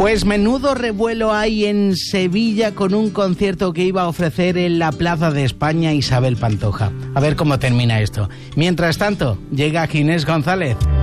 Pues menudo revuelo hay en Sevilla con un concierto que iba a ofrecer en la Plaza de España Isabel Pantoja. A ver cómo termina esto. Mientras tanto, llega Ginés González.